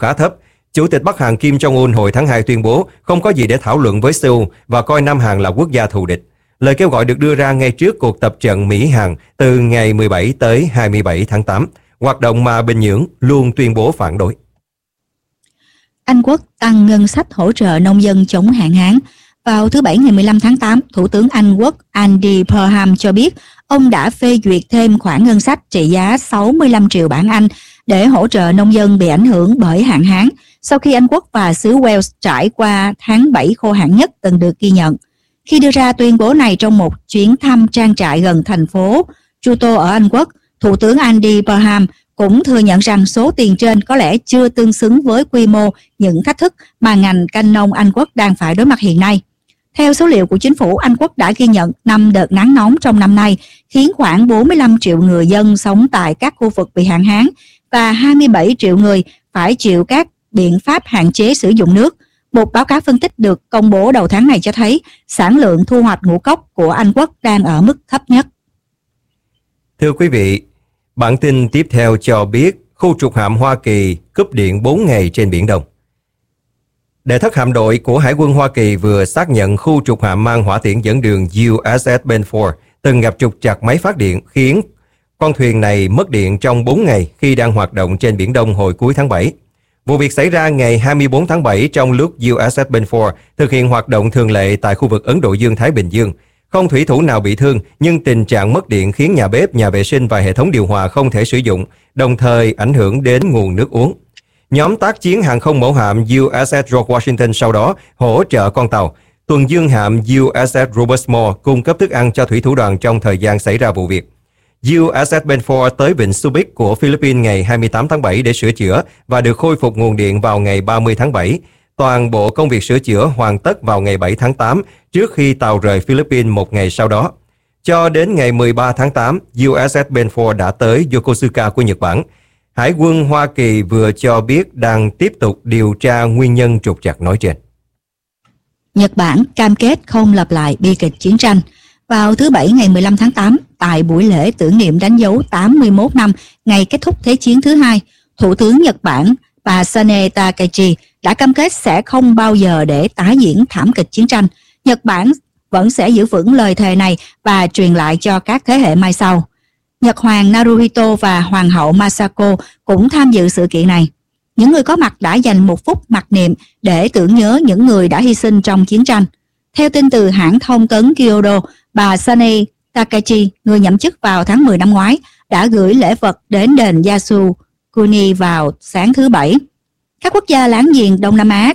khá thấp. Chủ tịch Bắc Hàn Kim Jong-un hồi tháng 2 tuyên bố không có gì để thảo luận với Seoul và coi Nam Hàn là quốc gia thù địch. Lời kêu gọi được đưa ra ngay trước cuộc tập trận Mỹ-Hàn từ ngày 17 tới 27 tháng 8, hoạt động mà Bình Nhưỡng luôn tuyên bố phản đối. Anh Quốc tăng ngân sách hỗ trợ nông dân chống hạn hán. Vào thứ Bảy ngày 15 tháng 8, Thủ tướng Anh Quốc Andy Burnham cho biết ông đã phê duyệt thêm khoản ngân sách trị giá 65 triệu bảng Anh để hỗ trợ nông dân bị ảnh hưởng bởi hạn hán, sau khi Anh Quốc và xứ Wales trải qua tháng 7 khô hạn nhất từng được ghi nhận. Khi đưa ra tuyên bố này trong một chuyến thăm trang trại gần thành phố Chuto ở Anh Quốc, Thủ tướng Andy Burnham cũng thừa nhận rằng số tiền trên có lẽ chưa tương xứng với quy mô những thách thức mà ngành canh nông Anh Quốc đang phải đối mặt hiện nay. Theo số liệu của chính phủ, Anh Quốc đã ghi nhận 5 đợt nắng nóng trong năm nay, khiến khoảng 45 triệu người dân sống tại các khu vực bị hạn hán và 27 triệu người phải chịu các biện pháp hạn chế sử dụng nước. Một báo cáo phân tích được công bố đầu tháng này cho thấy sản lượng thu hoạch ngũ cốc của Anh Quốc đang ở mức thấp nhất. Thưa quý vị, bản tin tiếp theo cho biết khu trục hạm Hoa Kỳ cúp điện 4 ngày trên Biển Đông. Đệ thất hạm đội của Hải quân Hoa Kỳ vừa xác nhận khu trục hạm mang hỏa tiễn dẫn đường USS Balfour từng gặp trục trặc máy phát điện, khiến con thuyền này mất điện trong 4 ngày khi đang hoạt động trên Biển Đông hồi cuối tháng 7. Vụ việc xảy ra ngày 24 tháng 7 trong lúc USS Balfour thực hiện hoạt động thường lệ tại khu vực Ấn Độ Dương-Thái Bình Dương. Không thủy thủ nào bị thương, nhưng tình trạng mất điện khiến nhà bếp, nhà vệ sinh và hệ thống điều hòa không thể sử dụng, đồng thời ảnh hưởng đến nguồn nước uống. Nhóm tác chiến hàng không mẫu hạm USS George Washington sau đó hỗ trợ con tàu. Tuần dương hạm USS Robert Moore cung cấp thức ăn cho thủy thủ đoàn trong thời gian xảy ra vụ việc. USS Balfour tới vịnh Subic của Philippines ngày 28 tháng 7 để sửa chữa và được khôi phục nguồn điện vào ngày 30 tháng 7. Toàn bộ công việc sửa chữa hoàn tất vào ngày 7 tháng 8 trước khi tàu rời Philippines một ngày sau đó. Cho đến ngày 13 tháng 8, USS Balfour đã tới Yokosuka của Nhật Bản. Hải quân Hoa Kỳ vừa cho biết đang tiếp tục điều tra nguyên nhân trục trặc nói trên. Nhật Bản cam kết không lặp lại bi kịch chiến tranh. Vào thứ Bảy ngày 15 tháng 8, tại buổi lễ tưởng niệm đánh dấu 81 năm ngày kết thúc Thế chiến thứ hai, Thủ tướng Nhật Bản bà Sane Takaichi đã cam kết sẽ không bao giờ để tái diễn thảm kịch chiến tranh. Nhật Bản vẫn sẽ giữ vững lời thề này và truyền lại cho các thế hệ mai sau. Nhật Hoàng Naruhito và Hoàng hậu Masako cũng tham dự sự kiện này. Những người có mặt đã dành một phút mặc niệm để tưởng nhớ những người đã hy sinh trong chiến tranh. Theo tin từ hãng thông tấn Kyodo, bà Sane Takaichi, người nhậm chức vào tháng 10 năm ngoái, đã gửi lễ vật đến đền Yasukuni vào sáng thứ Bảy. Các quốc gia láng giềng Đông Nam Á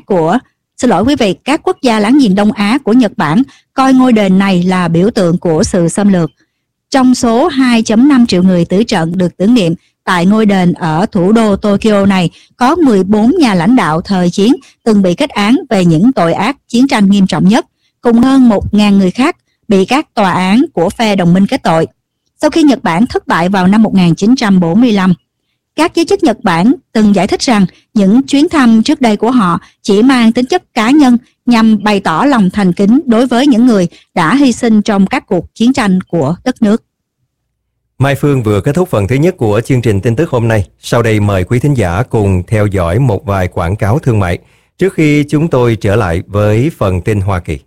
các quốc gia láng giềng Đông Á của Nhật Bản coi ngôi đền này là biểu tượng của sự xâm lược. Trong số 2,5 triệu người tử trận được tưởng niệm tại ngôi đền ở thủ đô Tokyo này, có 14 nhà lãnh đạo thời chiến từng bị kết án về những tội ác chiến tranh nghiêm trọng nhất, cùng hơn 1.000 người khác bị các tòa án của phe đồng minh kết tội. Sau khi Nhật Bản thất bại vào năm 1945, các giới chức Nhật Bản từng giải thích rằng những chuyến thăm trước đây của họ chỉ mang tính chất cá nhân nhằm bày tỏ lòng thành kính đối với những người đã hy sinh trong các cuộc chiến tranh của đất nước. Mai Phương vừa kết thúc phần thứ nhất của chương trình tin tức hôm nay. Sau đây mời quý thính giả cùng theo dõi một vài quảng cáo thương mại trước khi chúng tôi trở lại với phần tin Hoa Kỳ.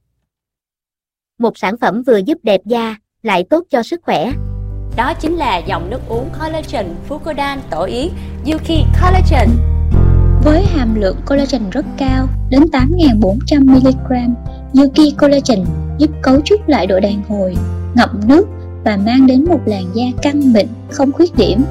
Một sản phẩm vừa giúp đẹp da lại tốt cho sức khỏe. Đó chính là dòng nước uống collagen Fucodan tổ yến Yuki Collagen. Với hàm lượng collagen rất cao, đến 8.400mg, Yuki Collagen giúp cấu trúc lại độ đàn hồi, ngậm nước và mang đến một làn da căng mịn, không khuyết điểm.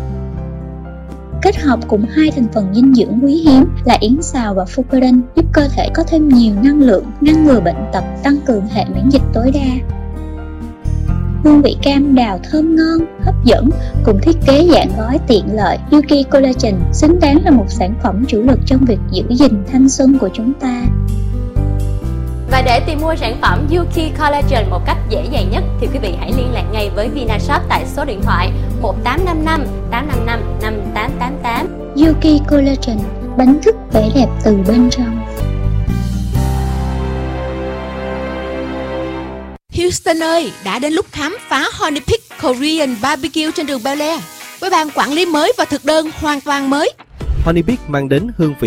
Kết hợp cùng hai thành phần dinh dưỡng quý hiếm là yến xào và Fucodan giúp cơ thể có thêm nhiều năng lượng, ngăn ngừa bệnh tật, tăng cường hệ miễn dịch tối đa. Hương vị cam đào thơm ngon, hấp dẫn cùng thiết kế dạng gói tiện lợi, Yuki Collagen xứng đáng là một sản phẩm chủ lực trong việc giữ gìn thanh xuân của chúng ta. Và để tìm mua sản phẩm Yuki Collagen một cách dễ dàng nhất thì quý vị hãy liên lạc ngay với Vinashop tại số điện thoại 1855 855 5888. Yuki Collagen, bánh thức vẻ đẹp từ bên trong. Houston ơi, đã đến lúc khám phá Honey Peak Korean Barbecue trên đường Bel Air với ban quản lý mới và thực đơn hoàn toàn mới. Honey Peak mang đến hương vị